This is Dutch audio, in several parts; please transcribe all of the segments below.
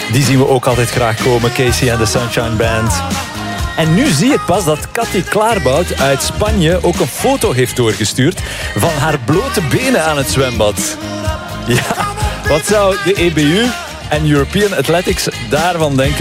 Die zien we ook altijd graag komen. Casey en de Sunshine Band. En nu zie ik pas dat Cathy Klaarbout uit Spanje ook een foto heeft doorgestuurd van haar blote benen aan het zwembad. Ja, wat zou de EBU en European Athletics daarvan denken?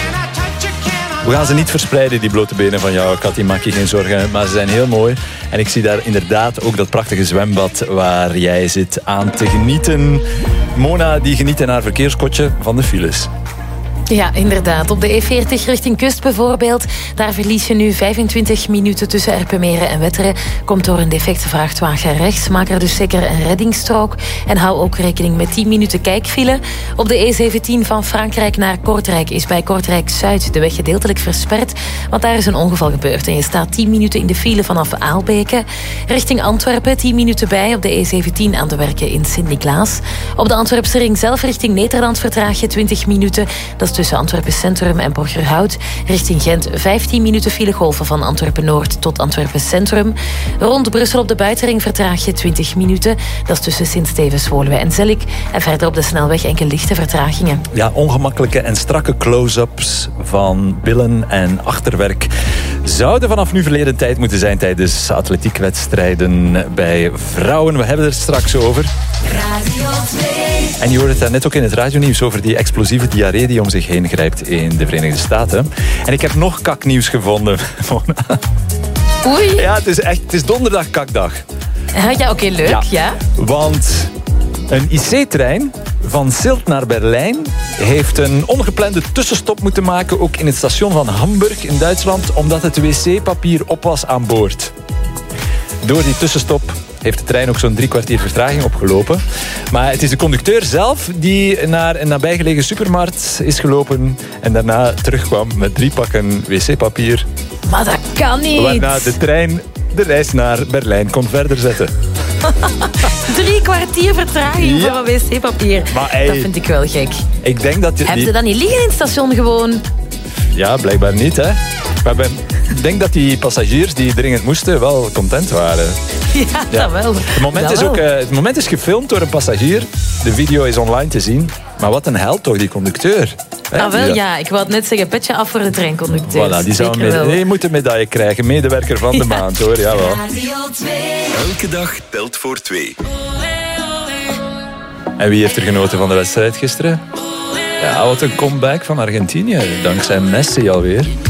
We gaan ze niet verspreiden, die blote benen van jou, Cathy, maak je geen zorgen. Maar ze zijn heel mooi. En ik zie daar inderdaad ook dat prachtige zwembad waar jij zit aan te genieten. Mona, die geniet in haar verkeerskotje van de files. Ja, inderdaad. Op de E40 richting Kust bijvoorbeeld. Daar verlies je nu 25 minuten tussen Erpenmeren en Wetteren. Komt door een defecte vrachtwagen rechts. Maak er dus zeker een reddingsstrook. En hou ook rekening met 10 minuten kijkfile. Op de E17 van Frankrijk naar Kortrijk is bij Kortrijk-Zuid de weg gedeeltelijk versperd. Want daar is een ongeval gebeurd. En je staat 10 minuten in de file vanaf Aalbeke. Richting Antwerpen 10 minuten bij op de E17 aan de werken in Sint-Niklaas. Op de Antwerpse ring zelf richting Nederland vertraag je 20 minuten. Dat is tussen Antwerpen Centrum en Borgerhout. Richting Gent 15 minuten filegolven van Antwerpen Noord tot Antwerpen Centrum. Rond Brussel op de buitenring vertraag je 20 minuten. Dat is tussen Sint-Stevens, Woluwe en Zellik. En verder op de snelweg enkele lichte vertragingen. Ja, ongemakkelijke en strakke close-ups van billen en achterwerk zouden vanaf nu verleden tijd moeten zijn tijdens atletiekwedstrijden bij vrouwen. We hebben het er straks over. Radio 2. En je hoorde het daarnet ook in het radionieuws over die explosieve diarree die om zich heen grijpt in de Verenigde Staten. En ik heb nog kaknieuws gevonden. Oei. Ja, het is donderdag kakdag. Ja, oké, leuk. Ja. Want een IC-trein van Silt naar Berlijn heeft een ongeplande tussenstop moeten maken, ook in het station van Hamburg in Duitsland, omdat het wc-papier op was aan boord. Door die tussenstop heeft de trein ook zo'n 3 kwartier vertraging opgelopen. Maar het is de conducteur zelf die naar een nabijgelegen supermarkt is gelopen en daarna terugkwam met 3 pakken wc-papier. Maar dat kan niet. Waarna de trein de reis naar Berlijn kon verder zetten. 3 kwartier vertraging voor een wc-papier. Dat vind ik wel gek. Ik denk dat Hebben ze dat niet liggen in het station gewoon? Ja, blijkbaar niet, hè. Maar ik denk dat die passagiers die dringend moesten wel content waren. Ja, dat wel. Het moment is gefilmd door een passagier. De video is online te zien. Maar wat een held toch, die conducteur. Ja, ik wou het net zeggen, petje af voor de treinconducteur. Voilà, die zou moet een medaille krijgen. Medewerker van de maand, hoor. Jawel. Elke dag telt voor 2. En wie heeft er genoten van de wedstrijd gisteren? Ja, wat een comeback van Argentinië. Dankzij Messi alweer.